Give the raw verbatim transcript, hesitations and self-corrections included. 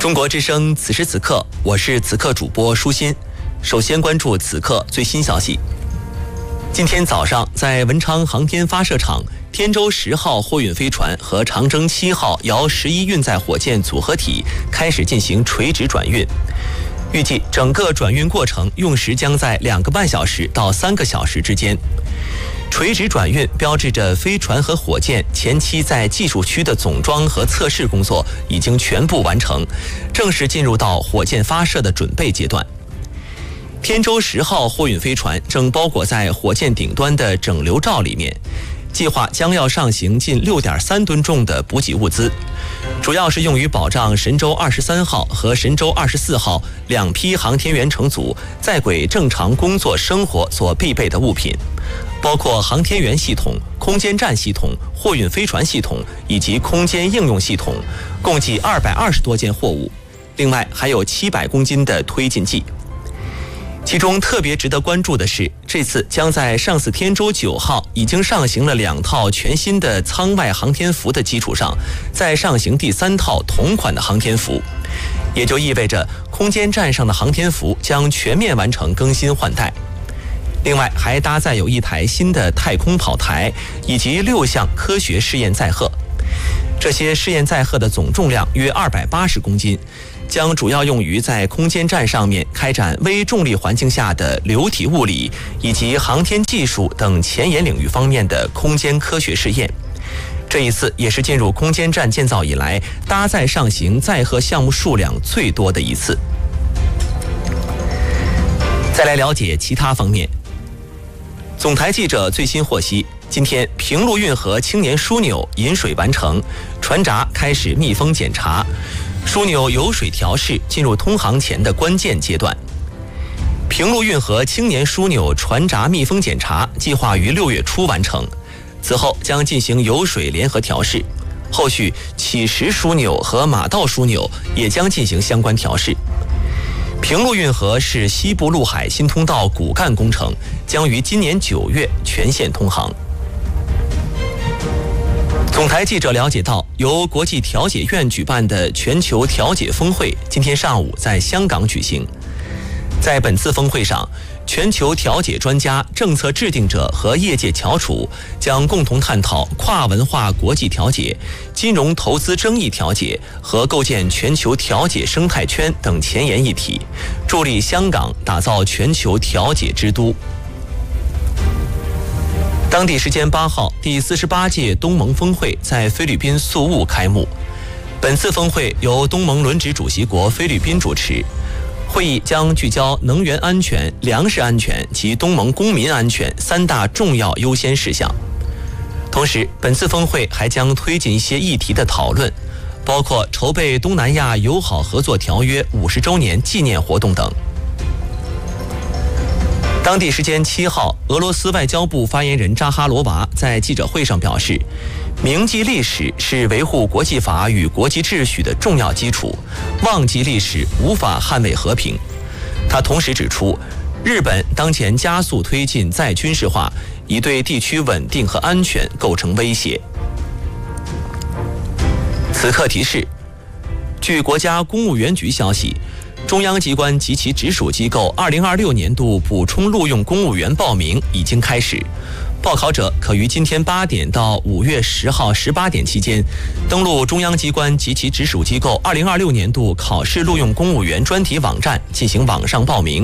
中国之声，此时此刻，我是此刻主播舒心。首先关注此刻最新消息。今天早上，在文昌航天发射场，天舟十号货运飞船和长征七号遥十一运载火箭组合体开始进行垂直转运。预计整个转运过程用时将在两个半小时到三个小时之间。垂直转运标志着飞船和火箭前期在技术区的总装和测试工作已经全部完成，正式进入到火箭发射的准备阶段。天舟十号货运飞船正包裹在火箭顶端的整流罩里面，计划将要上行近 六点三吨重的补给物资，主要是用于保障神舟二十三号和神舟二十四号两批航天员乘组在轨正常工作生活所必备的物品，包括航天员系统、空间站系统、货运飞船系统以及空间应用系统，共计二百二十多件货物，另外还有七百公斤的推进剂。其中特别值得关注的是，这次将在上次天舟九号已经上行了两套全新的舱外航天服的基础上，再上行第三套同款的航天服，也就意味着空间站上的航天服将全面完成更新换代。另外还搭载有一台新的太空跑台以及六项科学试验载荷，这些试验载荷的总重量约二百八十公斤，将主要用于在空间站上面开展微重力环境下的流体物理以及航天技术等前沿领域方面的空间科学试验。这一次也是进入空间站建造以来搭载上行载荷项目数量最多的一次。再来了解其他方面。总台记者最新获悉，今天平陆运河青年枢纽引水完成，船闸开始密封检查，枢纽油水调试进入通航前的关键阶段。平陆运河青年枢纽船闸密封检查计划于六月初完成，此后将进行油水联合调试，后续乞石枢纽和马道枢纽也将进行相关调试。平陆运河是西部陆海新通道骨干工程，将于今年九月全线通航。总台记者了解到，由国际调解院举办的全球调解峰会今天上午在香港举行。在本次峰会上，全球调解专家、政策制定者和业界翘楚将共同探讨跨文化国际调解、金融投资争议调解和构建全球调解生态圈等前沿议题，助力香港打造全球调解之都。当地时间八号，第四十八届东盟峰会在菲律宾宿务开幕。本次峰会由东盟轮值主席国菲律宾主持，会议将聚焦能源安全、粮食安全及东盟公民安全三大重要优先事项。同时，本次峰会还将推进一些议题的讨论，包括筹备东南亚友好合作条约五十周年纪念活动等。当地时间七号，俄罗斯外交部发言人扎哈罗娃在记者会上表示，铭记历史是维护国际法与国际秩序的重要基础，忘记历史无法捍卫和平。他同时指出，日本当前加速推进再军事化，已对地区稳定和安全构成威胁。此刻提示，据国家公务员局消息，中央机关及其直属机构二零二六年度补充录用公务员报名已经开始，报考者可于今天八点到五月十号十八点期间，登录中央机关及其直属机构二零二六年度考试录用公务员专题网站进行网上报名。